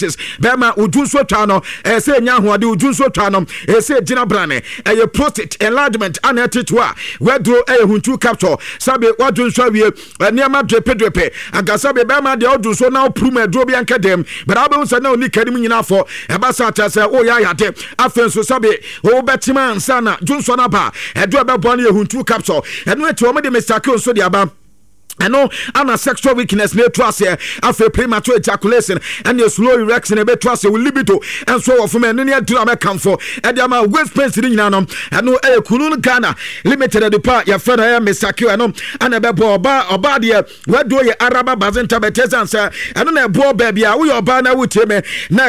Bema ujunso tano say nyahuade ujunso tano say Gina Brane a prostate enlargement anetitwa wedro huntu capture sabe wadunso wie niama drepe agasabe bema de odunso na prume dro bi anka dem but abon say na oni kadim nyina fo ebasa ta say o ya yade afenso sabe o betima ansana junso na ba edo be bone huntu capture eno eti o me de mistake so de aba eno ana sexual weakness na trust here after premature ejaculation and the slow erection e be trust with libido and so of men ne adura me kamfo e dey ma waist pain ni nyina no eno kunun Ghana limited the part ya fena ya mistake eno ana be bo oba de we do ye araba bazenta betezan say eno na bo ba bia we oba na wutie me na